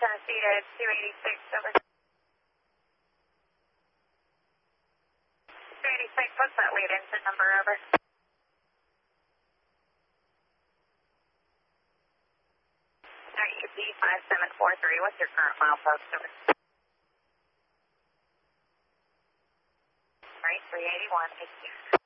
Tennessee to 286, over. 286, what's that lead engine number, over? UP 5743, what's your current milepost, over? Right, 381, thank you.